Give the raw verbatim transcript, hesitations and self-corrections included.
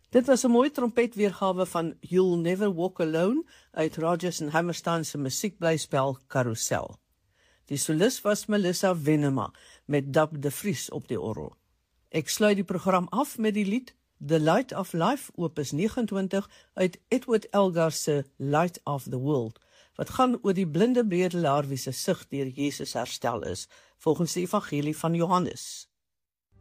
Dit was 'n mooi trompetweergawe van You'll Never Walk Alone uit Rodgers en Hammerstein se musiekblyspel Carousel. Die solis was Melissa Venema met Dub de Vries op die orgel. Ek sluit die program af met die lied The Light of Life, opus negenentwintig, uit Edward Elgar se Light of the World, wat gaan oor die blinde bedelaar wie se sig deur Jesus herstel is, volgens die evangelie van Johannes.